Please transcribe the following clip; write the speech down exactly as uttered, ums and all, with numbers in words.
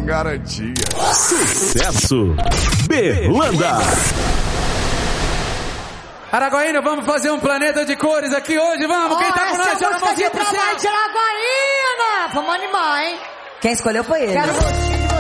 sem garantia. Sucesso Berlanda. Araguaína, vamos fazer um planeta de cores aqui hoje, vamos? Quem tá com nós? Joga a mãozinha pro céu. De Araguaína! Vamos animar, hein? Quem escolheu foi ele. Quero gostinho de